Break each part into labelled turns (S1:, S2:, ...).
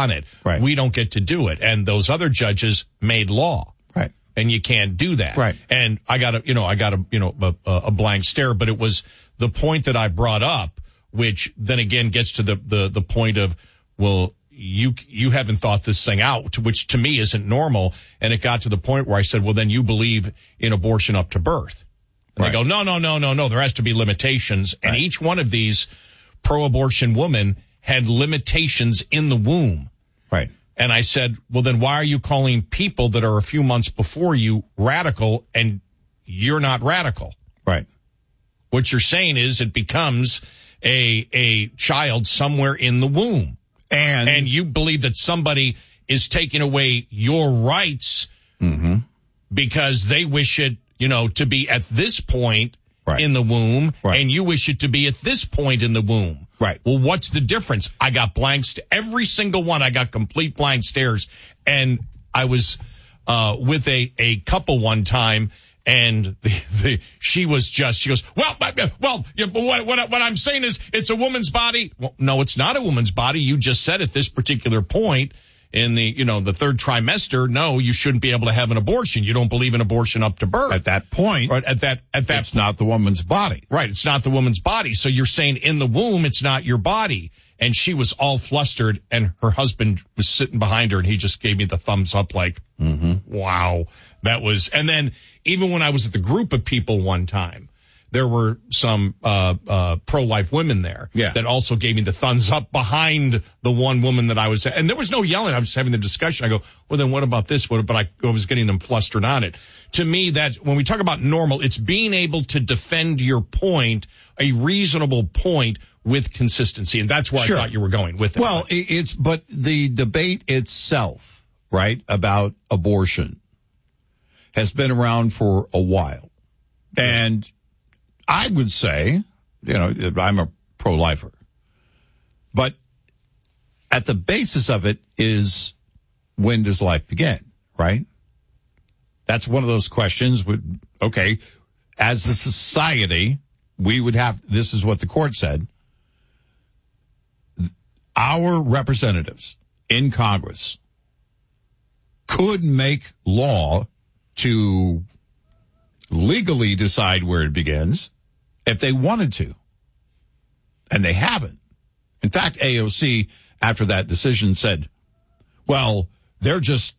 S1: on it.
S2: Right.
S1: We don't get to do it. And those other judges made law.
S2: Right.
S1: And you can't do that.
S2: Right.
S1: And I got a blank stare, but it was the point that I brought up, which then again gets to the point of, well, you haven't thought this thing out, which to me isn't normal. And it got to the point where I said, well, then you believe in abortion up to birth. And they go, no. There has to be limitations. And each one of these pro-abortion women had limitations in the womb.
S2: Right.
S1: And I said, well, then why are you calling people that are a few months before you radical and you're not radical?
S2: Right.
S1: What you're saying is it becomes a child somewhere in the womb. And you believe that somebody is taking away your rights because they wish it, to be at this point in the womb, and you wish it to be at this point in the womb.
S2: Right.
S1: Well, what's the difference? I got blanks. Every single one, I got complete blank stares. And I was with a couple one time, and she goes, well, what I'm saying is it's a woman's body. Well, no, it's not a woman's body. You just said at this particular point in the third trimester, no, you shouldn't be able to have an abortion. You don't believe in abortion up to birth.
S2: At that point,
S1: right? At that,
S2: it's not the woman's body.
S1: Right. It's not the woman's body. So you're saying in the womb, it's not your body. And she was all flustered, and her husband was sitting behind her, and he just gave me the thumbs up like, wow, that was, and then even when I was at the group of people one time, there were some pro-life women there that also gave me the thumbs up behind the one woman that I was, and there was no yelling. I was having the discussion. I go, well, then what about this? But I was getting them flustered on it. To me, that's when we talk about normal, it's being able to defend your point, a reasonable point with consistency. And that's where I thought you were going with it.
S2: Well, but the debate itself, right, about abortion has been around for a while. And I would say, I'm a pro-lifer, but at the basis of it is, when does life begin, right? That's one of those questions. As a society, we would have, this is what the court said, our representatives in Congress could make law to legally decide where it begins if they wanted to. And they haven't. In fact, AOC, after that decision, said, well, they're just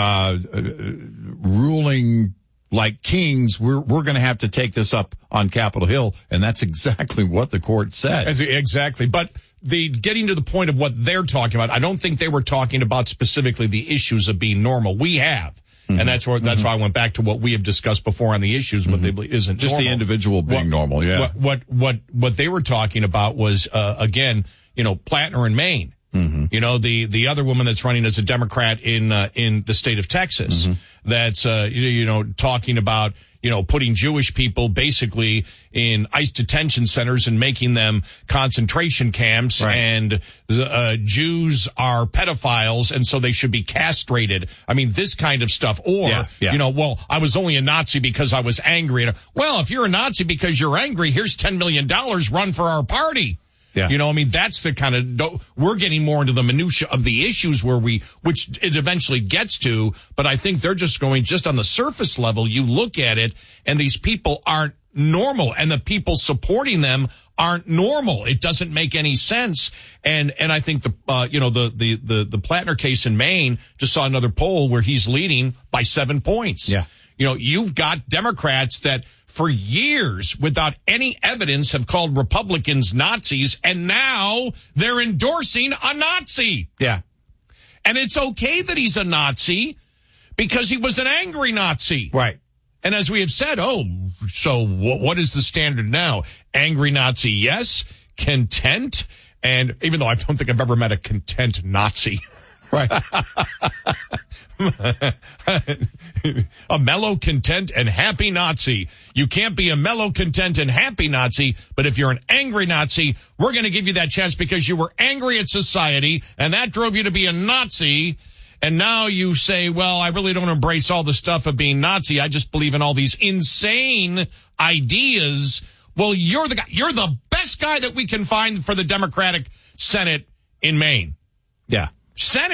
S2: ruling like kings. We're going to have to take this up on Capitol Hill. And that's exactly what the court said.
S1: Exactly. But getting to the point of what they're talking about, I don't think they were talking about specifically the issues of being normal. We have. And that's why I went back to what we have discussed before on the issues. What they isn't
S2: just
S1: normal.
S2: The individual being normal. Yeah.
S1: What they were talking about was again, Plattner in Maine. The other woman that's running as a Democrat in the state of Texas. That's talking about putting Jewish people basically in ICE detention centers and making them concentration camps, and Jews are pedophiles, and so they should be castrated. I mean, this kind of stuff. Or, well, I was only a Nazi because I was angry. Well, if you're a Nazi because you're angry, here's $10 million, run for our party.
S2: Yeah.
S1: That's the kind of, we're getting more into the minutia of the issues which it eventually gets to, but I think they're just going just on the surface level. You look at it and these people aren't normal, and the people supporting them aren't normal. It doesn't make any sense. And I think the Plattner case in Maine, just saw another poll where he's leading by 7 points.
S2: Yeah.
S1: You've got Democrats that for years, without any evidence, have called Republicans Nazis, and now they're endorsing a Nazi.
S2: Yeah.
S1: And it's okay that he's a Nazi because he was an angry Nazi.
S2: Right.
S1: And as we have said, so what is the standard now? Angry Nazi, yes. Content. And even though I don't think I've ever met a content Nazi.
S2: Right.
S1: A mellow, content, and happy Nazi. You can't be a mellow, content, and happy Nazi, but if you're an angry Nazi, we're going to give you that chance because you were angry at society, and that drove you to be a Nazi. And now you say, well, I really don't embrace all the stuff of being Nazi. I just believe in all these insane ideas. Well, you're the guy. You're the best guy that we can find for the Democratic Senate in Maine.
S2: Yeah.
S1: Senate.